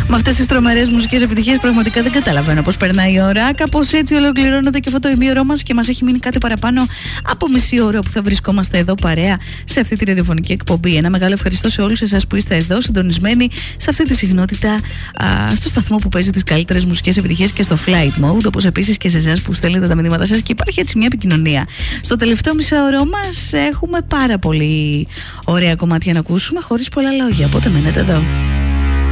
Με αυτές τις τρομερές μουσικές επιτυχίες πραγματικά δεν καταλαβαίνω πώς περνάει η ώρα. Κάπως έτσι ολοκληρώνεται και αυτό το ημίωρό μας και μας έχει μείνει κάτι παραπάνω από μισή ώρα που θα βρισκόμαστε εδώ παρέα σε αυτή τη ραδιοφωνική εκπομπή. Ένα μεγάλο ευχαριστώ σε όλους εσάς που είστε εδώ συντονισμένοι σε αυτή τη συχνότητα, στο σταθμό που παίζει τις καλύτερες μουσικές επιτυχίες και στο flight mode, όπως επίσης και σε εσάς που στέλνετε τα μηνύματά σας και υπάρχει έτσι μια επικοινωνία. Στο τελευταίο μισάωρο μας έχουμε πάρα πολύ ωραία κομμάτια να ακούσουμε χωρίς πολλά λόγια, οπότε μένετε εδώ.